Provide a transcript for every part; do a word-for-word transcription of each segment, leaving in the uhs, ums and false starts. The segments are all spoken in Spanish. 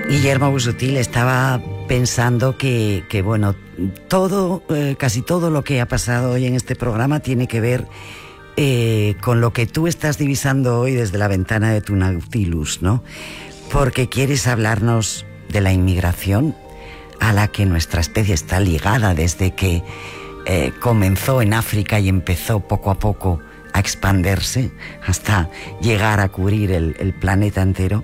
Guillermo Busutil, estaba pensando que, que bueno, todo, eh, casi todo lo que ha pasado hoy en este programa tiene que ver eh, con lo que tú estás divisando hoy desde la ventana de tu Nautilus, ¿no? Porque quieres hablarnos de la inmigración a la que nuestra especie está ligada desde que eh, comenzó en África y empezó poco a poco a expandirse hasta llegar a cubrir el, el planeta entero.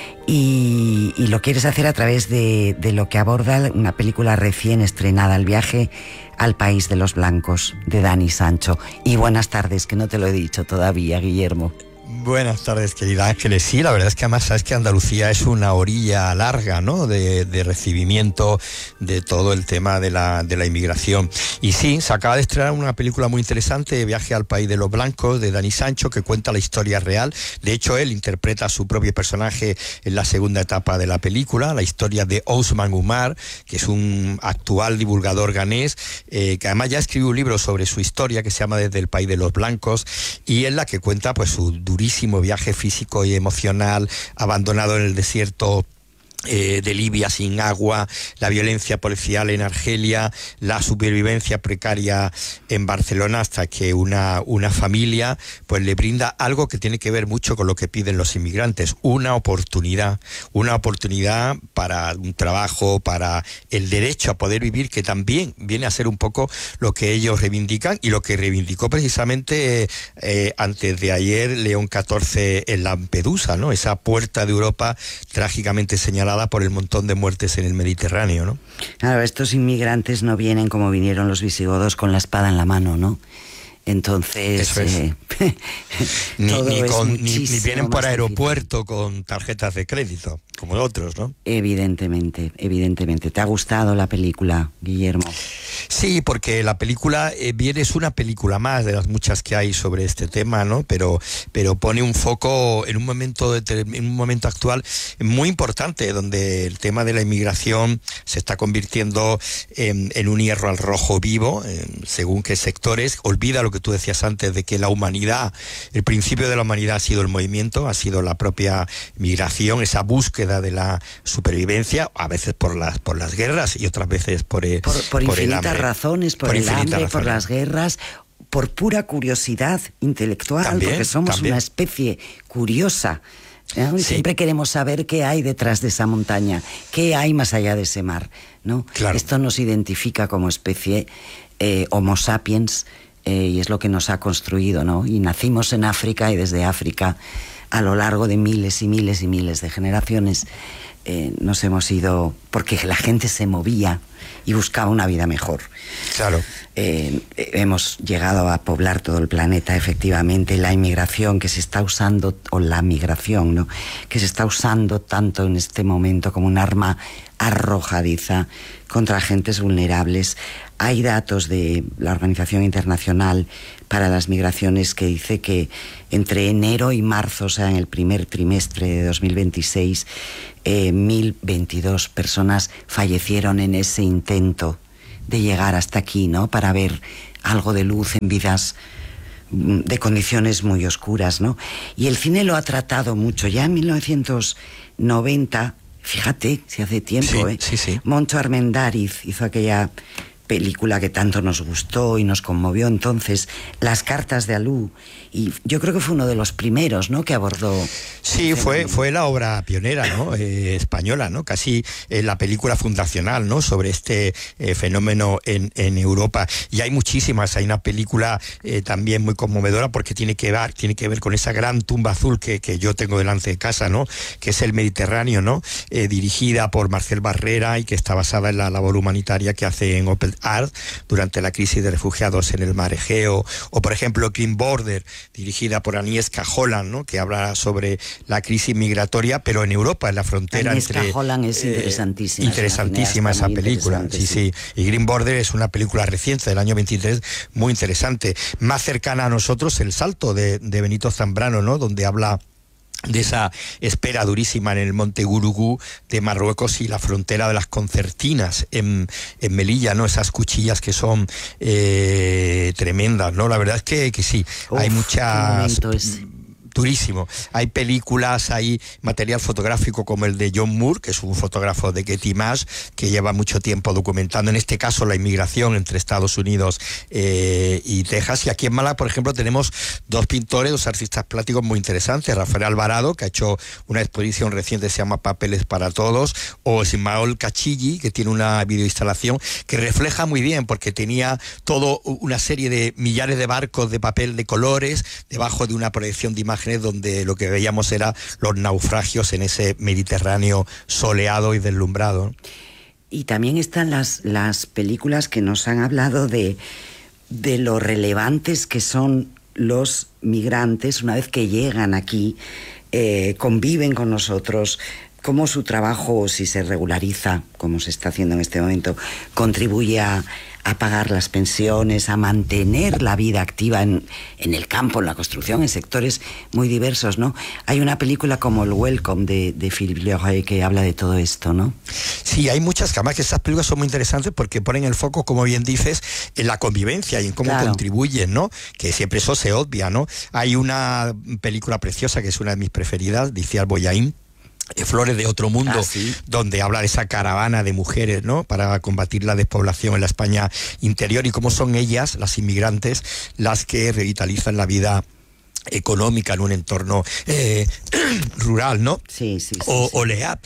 Y, y lo quieres hacer a través de, de lo que aborda una película recién estrenada, El viaje al país de los blancos, de Dani Sancho. Y buenas tardes, que no te lo he dicho todavía, Guillermo. Buenas tardes, querida Ángeles. Sí, la verdad es que además sabes que Andalucía es una orilla larga, ¿no?, de, de recibimiento de todo el tema de la, de la inmigración. Y sí, se acaba de estrenar una película muy interesante, Viaje al país de los blancos, de Dani Sancho, que cuenta la historia real. De hecho, él interpreta a su propio personaje en la segunda etapa de la película, la historia de Ousmane Oumar, que es un actual divulgador ganés, eh, que además ya escribió un libro sobre su historia que se llama Desde el país de los blancos, y es la que cuenta pues su durísimo viaje físico y emocional, abandonado en el desierto Eh, de Libia sin agua, la violencia policial en Argelia, la supervivencia precaria en Barcelona, hasta que una, una familia pues le brinda algo que tiene que ver mucho con lo que piden los inmigrantes, una oportunidad, una oportunidad para un trabajo, para el derecho a poder vivir, que también viene a ser un poco lo que ellos reivindican y lo que reivindicó precisamente eh, antes de ayer León catorce en Lampedusa, ¿no? Esa puerta de Europa trágicamente señalada por el montón de muertes en el Mediterráneo, ¿no? Claro, estos inmigrantes no vienen como vinieron los visigodos con la espada en la mano, ¿no? Entonces, Eso es. eh, ni, todo ni, es con, ni, ni vienen por más aeropuerto difícil. con tarjetas de crédito, como otros, ¿no? Evidentemente, evidentemente. ¿Te ha gustado la película, Guillermo? Sí, porque la película eh, viene, es una película más de las muchas que hay sobre este tema, ¿no? Pero, pero pone un foco en un momento de, en un momento actual muy importante, donde el tema de la inmigración se está convirtiendo en, en un hierro al rojo vivo, en, según qué sectores. Olvida lo que tú decías antes de que la humanidad, el principio de la humanidad ha sido el movimiento, ha sido la propia migración, esa búsqueda de la supervivencia, a veces por las por las guerras y otras veces por, eh, Por, por, por el infinitas hambre. razones, por, Por el infinitas hambre, razones. por las guerras, por pura curiosidad intelectual, También, porque somos también. una especie curiosa. ¿No? Y Sí. siempre queremos saber qué hay detrás de esa montaña, qué hay más allá de ese mar, ¿no? Claro. Esto nos identifica como especie eh, Homo sapiens, eh, y es lo que nos ha construido, ¿no? Y nacimos en África, y desde África, a lo largo de miles y miles y miles de generaciones, eh, nos hemos ido, porque la gente se movía y buscaba una vida mejor. Claro. Eh, hemos llegado a poblar todo el planeta, efectivamente. La inmigración que se está usando, o la migración, ¿no?, que se está usando tanto en este momento como un arma arrojadiza contra agentes vulnerables. Hay datos de la Organización Internacional para las Migraciones que dice que entre enero y marzo, o sea, en el primer trimestre de dos mil veintiséis, eh, mil veintidós personas fallecieron en ese intento de llegar hasta aquí, ¿no?, para ver algo de luz en vidas de condiciones muy oscuras, ¿no? Y el cine lo ha tratado mucho. Ya en mil novecientos noventa, fíjate, si hace tiempo, Sí, ¿eh? sí, sí. Moncho Armendáriz hizo aquella película que tanto nos gustó y nos conmovió entonces, Las cartas de Alú, y yo creo que fue uno de los primeros, ¿no?, que abordó. Sí, fue, fue la obra pionera, ¿no?, eh, española, ¿no?, casi eh, la película fundacional, ¿no?, sobre este eh, fenómeno en, en Europa. Y hay muchísimas. Hay una película eh, también muy conmovedora, porque tiene que ver, tiene que ver con esa gran tumba azul que, que yo tengo delante de casa, ¿no?, que es el Mediterráneo, ¿no?, eh, dirigida por Marcel Barrera, y que está basada en la labor humanitaria que hace en Open Art durante la crisis de refugiados en el mar Egeo. O, por ejemplo, Green Border, dirigida por Agnieszka Holland, ¿no?, que habla sobre la crisis migratoria, pero en Europa, en la frontera Agnieszka entre... Holland es eh, interesantísima. interesantísima es una esa película, interesante, sí, sí. Y Green Border es una película reciente del año veintitrés, muy interesante. Más cercana a nosotros, El salto, de, de Benito Zambrano, ¿no?, donde habla de esa espera durísima en el monte Gurugú de Marruecos y la frontera de las concertinas en, en Melilla, ¿no? Esas cuchillas que son eh, tremendas, ¿no? La verdad es que, que sí, Uf, hay muchas... durísimo. Hay películas, hay material fotográfico como el de John Moore, que es un fotógrafo de Getty Images, que lleva mucho tiempo documentando, en este caso, la inmigración entre Estados Unidos eh, y Texas. Y aquí en Málaga, por ejemplo, tenemos dos pintores, dos artistas plásticos muy interesantes. Rafael Alvarado, que ha hecho una exposición reciente, se llama Papeles para Todos, o Ismael Cachilli, que tiene una videoinstalación que refleja muy bien, porque tenía todo una serie de millares de barcos de papel de colores debajo de una proyección de imágenes donde lo que veíamos era los naufragios en ese Mediterráneo soleado y deslumbrado. Y también están las, las películas que nos han hablado de, de lo relevantes que son los migrantes una vez que llegan aquí, eh, conviven con nosotros, cómo su trabajo, si se regulariza, como se está haciendo en este momento, contribuye a, a pagar las pensiones, a mantener la vida activa en, en el campo, en la construcción, en sectores muy diversos, ¿no? Hay una película como El Welcome de, de Philippe Leray que habla de todo esto, ¿no? Sí, hay muchas, además que estas películas son muy interesantes porque ponen el foco, como bien dices, en la convivencia y en cómo claro. contribuyen, ¿no? Que siempre eso se obvia, ¿no? Hay una película preciosa que es una de mis preferidas, de Iciar Boyain, Flores de otro mundo, ah, ¿sí? donde habla de esa caravana de mujeres, ¿no? Para combatir la despoblación en la España interior y cómo son ellas, las inmigrantes, las que revitalizan la vida económica en un entorno eh, rural, ¿no? Sí, sí, sí. O, sí. o L E A P.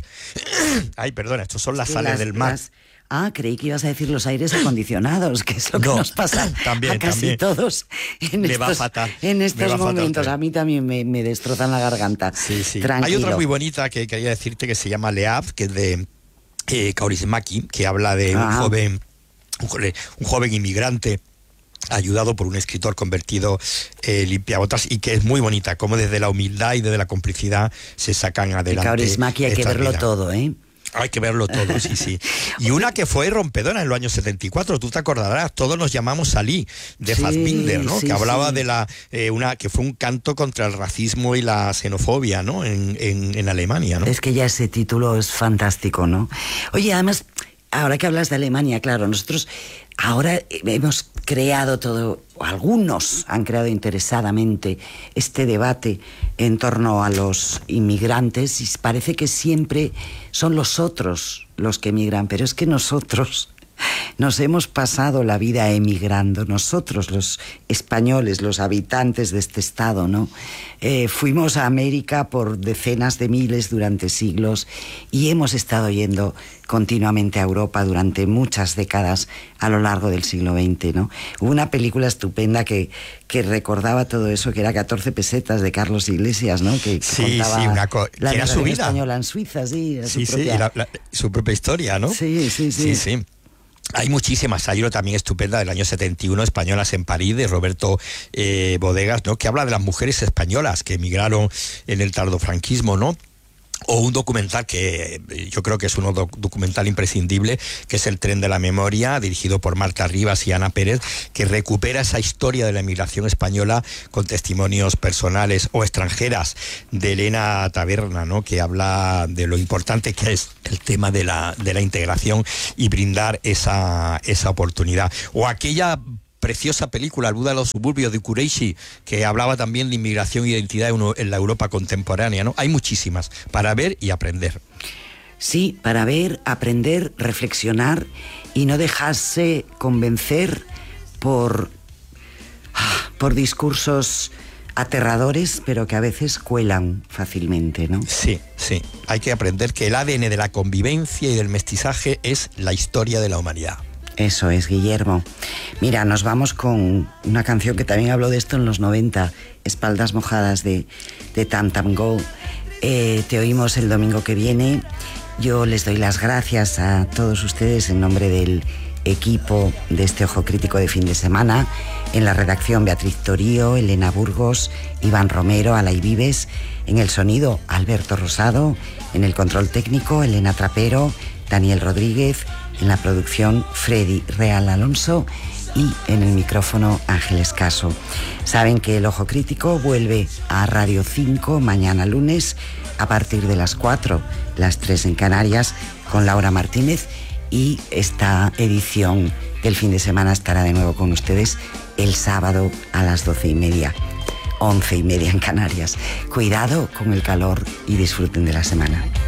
Ay, perdona, estos son las sí, sales las, del mar. Las... Ah, creí que ibas a decir los aires acondicionados, que es lo que no, nos pasa también, a casi también. todos en me estos, va fatal, en estos va momentos. Fatal, a mí también me, me destrozan la garganta. Sí, sí. Tranquilo. Hay otra muy bonita que quería decirte que se llama L E A P, que es de eh, Kaurismäki, que habla de un joven, un joven, un joven inmigrante ayudado por un escritor convertido eh, limpiabotas, y que es muy bonita, como desde la humildad y desde la complicidad se sacan adelante. Kaurismäki hay que verlo vida. todo, ¿eh? Hay que verlo todo, sí, sí. Y una que fue rompedora en los años setenta y cuatro, tú te acordarás, Todos nos llamamos Salí, de sí, Fassbinder, ¿no? Sí, que hablaba sí. de la, eh, una, que fue un canto contra el racismo y la xenofobia, ¿no? En, en, en Alemania, ¿no? Es que ya ese título es fantástico, ¿no? Oye, además, ahora que hablas de Alemania, claro, nosotros ahora hemos creado todo, algunos han creado interesadamente este debate en torno a los inmigrantes y parece que siempre son los otros los que emigran, pero es que nosotros nos hemos pasado la vida emigrando, nosotros los españoles, los habitantes de este estado, ¿no? Eh, fuimos a América por decenas de miles durante siglos y hemos estado yendo continuamente a Europa durante muchas décadas a lo largo del siglo veinte, ¿no? Hubo una película estupenda que, que recordaba todo eso, que era catorce pesetas, de Carlos Iglesias, ¿no? Que, que sí, contaba sí, una co- la era su vida española en Suiza, sí, sí, su sí, propia... la, la, su propia historia, ¿no? Sí, sí, sí. sí, sí. Hay muchísimas, hay una también estupenda del año setenta y uno, Españolas en París, de Roberto eh, Bodegas, ¿no? Que habla de las mujeres españolas que emigraron en el tardofranquismo, ¿no? O un documental que yo creo que es un doc- documental imprescindible, que es El tren de la memoria, dirigido por Marta Rivas y Ana Pérez, que recupera esa historia de la emigración española con testimonios personales o extranjeras, de Elena Taberna, ¿no? Que habla de lo importante que es el tema de la, de la integración y brindar esa, esa oportunidad. O aquella preciosa película, El Buda de los suburbios, de Kureishi, que hablaba también de inmigración e identidad en la Europa contemporánea, ¿no? Hay muchísimas para ver y aprender. Sí, para ver, aprender, reflexionar y no dejarse convencer por, por discursos aterradores, pero que a veces cuelan fácilmente, ¿no? Sí, sí. Hay que aprender que el A D N de la convivencia y del mestizaje es la historia de la humanidad. Eso es, Guillermo. Mira, nos vamos con una canción que también habló de esto en los noventa, Espaldas mojadas, de, de Tam Tam Go. Eh, te oímos el domingo que viene. Yo les doy las gracias a todos ustedes en nombre del equipo de este Ojo Crítico de fin de semana. En la redacción, Beatriz Torío, Elena Burgos, Iván Romero, Alay Vives. En el sonido, Alberto Rosado. En el control técnico, Elena Trapero, Daniel Rodríguez. En la producción, Freddy Real Alonso, y en el micrófono, Ángeles Caso. Saben que el Ojo Crítico vuelve a Radio cinco mañana lunes a partir de las cuatro, las tres en Canarias, con Laura Martínez, y esta edición del fin de semana estará de nuevo con ustedes el sábado a las doce y media. once y media en Canarias. Cuidado con el calor y disfruten de la semana.